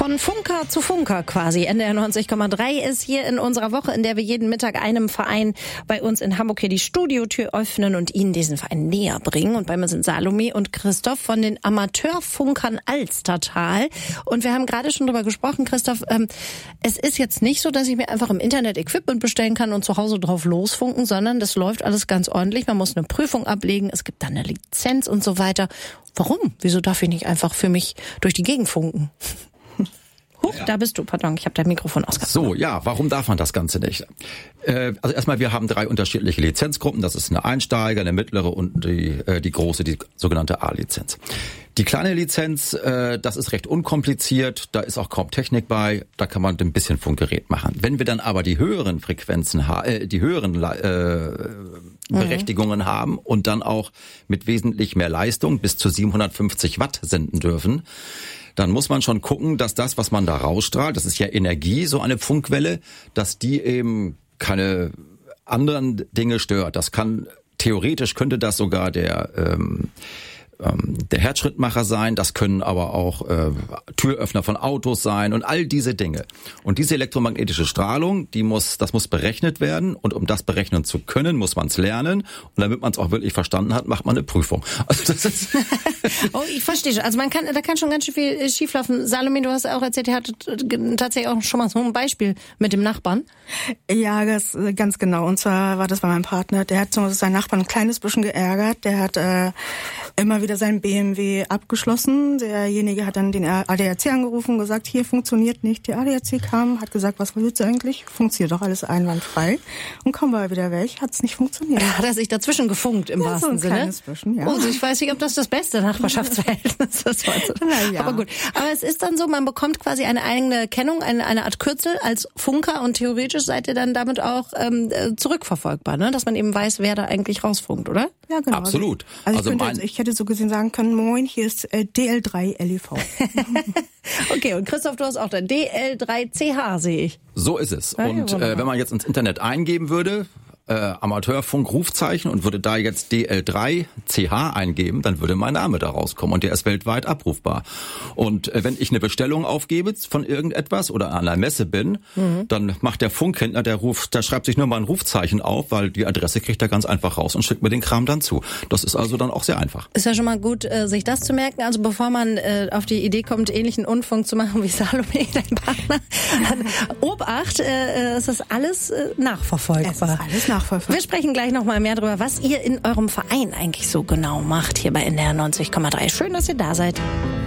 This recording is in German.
Von Funker zu Funker quasi. NDR 90,3 ist hier in unserer Woche, in der wir jeden Mittag einem Verein bei uns in Hamburg hier die Studiotür öffnen und Ihnen diesen Verein näher bringen. Und bei mir sind Salome und Christoph von den Amateurfunkern Alstertal. Und wir haben gerade schon drüber gesprochen, Christoph, es ist jetzt nicht so, dass ich mir einfach im Internet Equipment bestellen kann und zu Hause drauf losfunken, sondern das läuft alles ganz ordentlich. Man muss eine Prüfung ablegen, es gibt dann eine Lizenz und so weiter. Warum? Wieso darf ich nicht einfach für mich durch die Gegend funken? Huch, ja. Da bist du, pardon, ich habe dein Mikrofon ausgemacht. So, ja, warum darf man das Ganze nicht? Also erstmal, wir haben 3 unterschiedliche Lizenzgruppen. Das ist eine Einsteiger, eine mittlere und die große, die sogenannte A-Lizenz. Die kleine Lizenz, das ist recht unkompliziert, da ist auch kaum Technik bei, da kann man ein bisschen Funkgerät machen. Wenn wir dann aber die höheren Frequenzen die höheren Berechtigungen haben und dann auch mit wesentlich mehr Leistung bis zu 750 Watt senden dürfen, dann muss man schon gucken, dass das, was man da rausstrahlt, das ist ja Energie, so eine Funkwelle, dass die eben keine anderen Dinge stört. Theoretisch könnte das sogar der Herzschrittmacher sein, das können aber auch Türöffner von Autos sein und all diese Dinge. Und diese elektromagnetische Strahlung, das muss berechnet werden, und um das berechnen zu können, muss man es lernen, und damit man es auch wirklich verstanden hat, macht man eine Prüfung. Also das ist oh, ich verstehe schon. Also da kann schon ganz schön viel schieflaufen. Salome, du hast auch erzählt, ihr hattet tatsächlich auch schon mal so ein Beispiel mit dem Nachbarn. Ja, das ganz genau. Und zwar war das bei meinem Partner. Der hat seinen Nachbarn ein kleines bisschen geärgert. Der hat immer wieder seinen BMW abgeschlossen. Derjenige hat dann den ADAC angerufen und gesagt, hier funktioniert nicht. Der ADAC kam, hat gesagt, was willst du eigentlich? Funktioniert doch alles einwandfrei. Und kaum war er wieder weg, hat es nicht funktioniert. Da hat er sich dazwischen gefunkt im wahrsten Sinne. Kleines bisschen, ja. Oh, ich weiß nicht, ob das beste Nachbarschaftsverhältnis ist. Ja. Aber gut. Aber es ist dann so, man bekommt quasi eine eigene Kennung, eine Art Kürzel als Funker, und theoretisch seid ihr dann damit auch zurückverfolgbar, ne? Dass man eben weiß, wer da eigentlich rausfunkt, oder? Ja, genau. Absolut. Also ich hätte so gesehen sagen können, moin, hier ist DL3 LEV. Okay, und Christoph, du hast auch da DL3CH, sehe ich. So ist es. Und wenn man jetzt ins Internet eingeben würde, Amateurfunk Rufzeichen, und würde da jetzt DL3CH eingeben, dann würde mein Name da rauskommen, und der ist weltweit abrufbar. Und wenn ich eine Bestellung aufgebe von irgendetwas oder an einer Messe bin, dann macht der Funkhändler, der schreibt sich nur mal ein Rufzeichen auf, weil die Adresse kriegt er ganz einfach raus und schickt mir den Kram dann zu. Das ist also dann auch sehr einfach. Ist ja schon mal gut, sich das zu merken. Also bevor man auf die Idee kommt, ähnlichen Unfunk zu machen wie Salome, dein Partner. Obacht, es ist alles nachverfolgbar. Es ist alles nachvollziehbar. Wir sprechen gleich noch mal mehr darüber, was ihr in eurem Verein eigentlich so genau macht, hier bei NDR 90,3. Schön, dass ihr da seid.